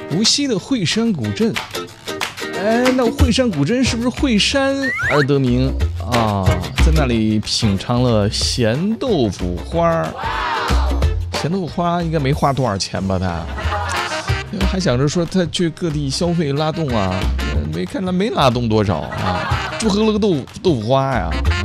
无锡的惠山古镇，那惠山古镇是不是惠山而得名啊？在那里品尝了咸豆腐花，咸豆腐花应该没花多少钱吧？他还想着说他去各地消费拉动啊，没看他没拉动多少啊，就喝了个豆腐花呀。